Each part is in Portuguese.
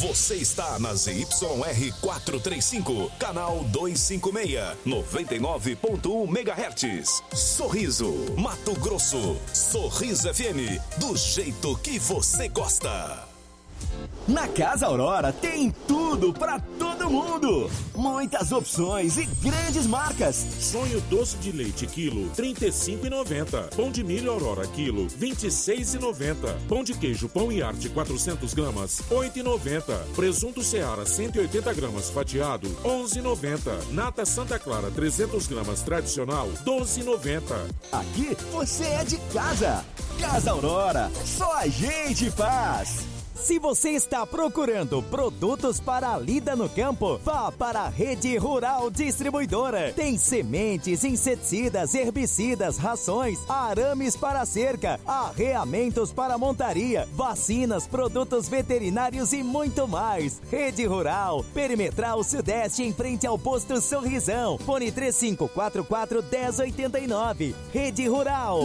Você está na ZYR 435, canal 256, 99.1 MHz. Sorriso, Mato Grosso. Sorriso FM, do jeito que você gosta. Na Casa Aurora tem tudo para todo mundo. Muitas opções e grandes marcas. Sonho doce de leite quilo, R$ 35,90. Pão de milho Aurora quilo, R$ 26,90. Pão de queijo Pão e Arte 400 gramas, R$ 8,90. Presunto Seara 180 gramas fatiado, R$ 11,90. Nata Santa Clara 300 gramas tradicional, R$ 12,90. Aqui você é de casa. Casa Aurora, só a gente faz. Se você está procurando produtos para a lida no campo, vá para a Rede Rural Distribuidora. Tem sementes, inseticidas, herbicidas, rações, arames para cerca, arreamentos para montaria, vacinas, produtos veterinários e muito mais. Rede Rural, Perimetral Sudeste, em frente ao posto Sorrisão. Fone 3544-1089. Rede Rural.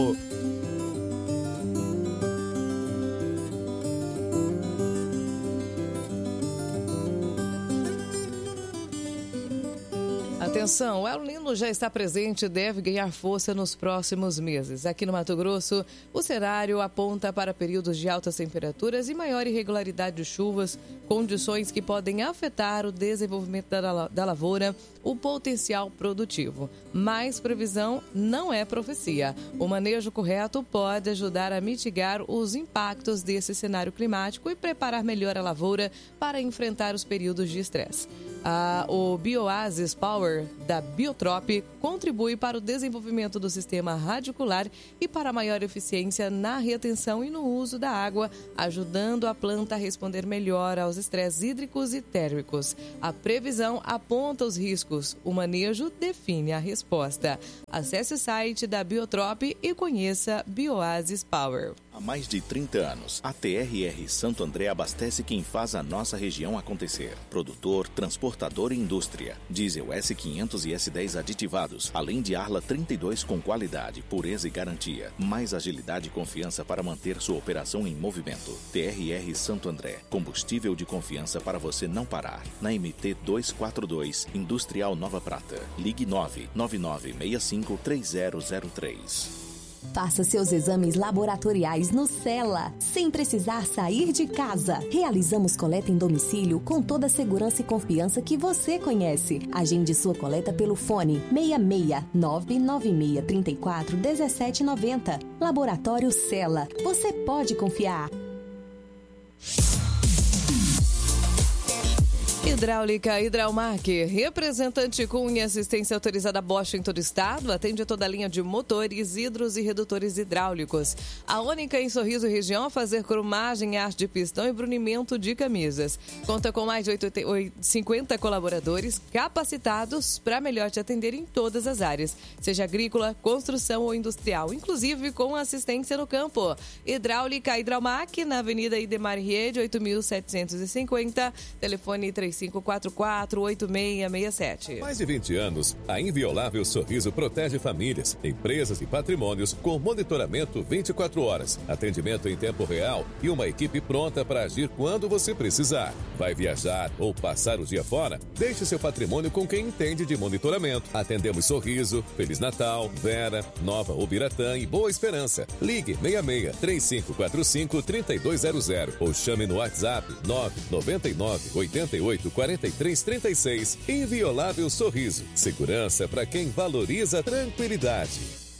Atenção, o El Niño já está presente e deve ganhar força nos próximos meses. Aqui no Mato Grosso, o cenário aponta para períodos de altas temperaturas e maior irregularidade de chuvas, condições que podem afetar o desenvolvimento da lavoura, o potencial produtivo. Mas previsão não é profecia. O manejo correto pode ajudar a mitigar os impactos desse cenário climático e preparar melhor a lavoura para enfrentar os períodos de estresse. O Bioasis Power da Biotrop contribui para o desenvolvimento do sistema radicular e para maior eficiência na retenção e no uso da água, ajudando a planta a responder melhor aos estresses hídricos e térmicos. A previsão aponta os riscos, o manejo define a resposta. Acesse o site da Biotrop e conheça Bioasis Power. Há mais de 30 anos, a TRR Santo André abastece quem faz a nossa região acontecer. Produtor, transportador e indústria. Diesel S500 e S10 aditivados, além de Arla 32 com qualidade, pureza e garantia. Mais agilidade e confiança para manter sua operação em movimento. TRR Santo André, combustível de confiança para você não parar. Na MT 242, Industrial Nova Prata. Ligue 999653003. Faça seus exames laboratoriais no Cela, sem precisar sair de casa. Realizamos coleta em domicílio com toda a segurança e confiança que você conhece. Agende sua coleta pelo fone 66996341790. Laboratório Cela. Você pode confiar. Hidráulica Hidralmark, representante Kuhn e assistência autorizada Bosch em todo o estado, atende toda a linha de motores, hidros e redutores hidráulicos. A única em Sorriso região a fazer cromagem, arte de pistão e brunimento de camisas. Conta com mais de 50 colaboradores capacitados para melhor te atender em todas as áreas, seja agrícola, construção ou industrial, inclusive com assistência no campo. Hidráulica Hidralmark, na Avenida Idemar Riede, 8.750, telefone 3544-8667. Mais de 20 anos, a Inviolável Sorriso protege famílias, empresas e patrimônios com monitoramento 24 horas, atendimento em tempo real e uma equipe pronta para agir quando você precisar. Vai viajar ou passar o dia fora? Deixe seu patrimônio com quem entende de monitoramento. Atendemos Sorriso, Feliz Natal, Vera, Nova Ubiratã e Boa Esperança. Ligue 66-3545-3200 ou chame no WhatsApp 999-88-4336. Inviolável Sorriso. Segurança para quem valoriza a tranquilidade.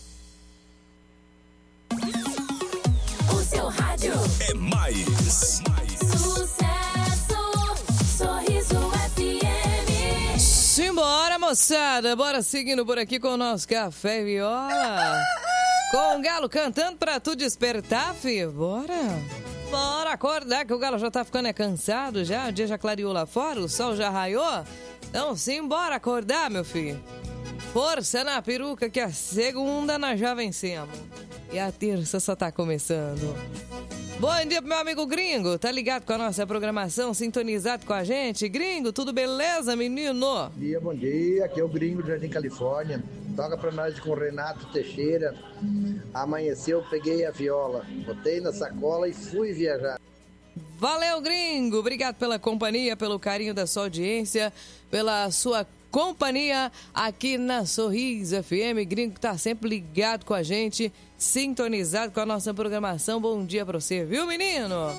O seu rádio é mais. Sucesso. Sorriso FM. Simbora, moçada. Bora seguindo por aqui com o nosso Café e Viola. Com o Galo cantando pra tu despertar, filho. Bora. Bora acordar que o Galo já tá ficando cansado já. O dia já clareou lá fora, o sol já raiou. Então simbora acordar, meu filho. Força na peruca que a segunda nós já vencemos. E a terça só tá começando. Bom dia pro meu amigo Gringo. Tá ligado com a nossa programação, sintonizado com a gente? Gringo, tudo beleza, menino? Bom dia. Aqui é o Gringo do Jardim Califórnia. Toca pra nós com o Renato Teixeira. Amanheceu, peguei a viola, botei na sacola e fui viajar. Valeu, gringo. Obrigado pela companhia, pelo carinho da sua audiência, pela sua companhia aqui na Sorriso FM. Gringo que tá sempre ligado com a gente, sintonizado com a nossa programação. Bom dia pra você, viu, menino?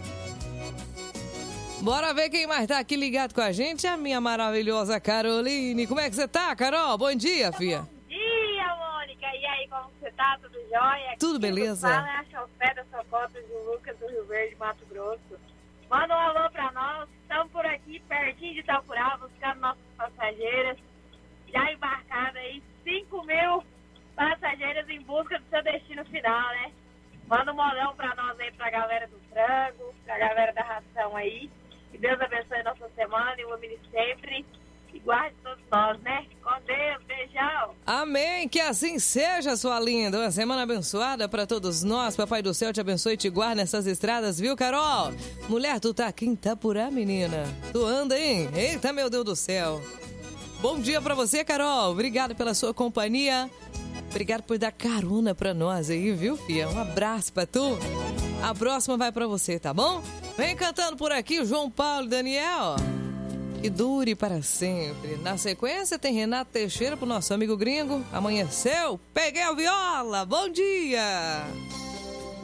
Bora ver quem mais tá aqui ligado com a gente, a minha maravilhosa Caroline. Como é que você tá, Carol? Bom dia, filha. Bom dia, Mônica. E aí, como você tá? Tudo jóia? Tudo beleza? Fala é a Chofé da Socota de Lucas, do Rio Verde, Mato Grosso. Manda um alô pra nós. Estamos por aqui, pertinho de Itapurá, buscando nossas passageiras. Já embarcado aí 5.000 passageiras em busca do seu destino final, né? Manda um molão pra nós aí, pra galera do frango, pra galera da ração aí. Que Deus abençoe nossa semana, ilumine sempre e guarde todos nós, né? Com Deus, beijão. Amém, que assim seja, sua linda. Uma semana abençoada pra todos nós. Papai do céu te abençoe e te guarde nessas estradas, viu, Carol? Mulher, tu tá aqui em Itapurá, menina. Tu anda, hein? Eita, meu Deus do céu. Bom dia pra você, Carol. Obrigado pela sua companhia. Obrigado por dar carona pra nós aí, viu, filha? Um abraço pra tu. A próxima vai pra você, tá bom? Vem cantando por aqui o João Paulo e Daniel. Que dure para sempre. Na sequência tem Renato Teixeira pro nosso amigo gringo. Amanheceu, peguei a viola. Bom dia!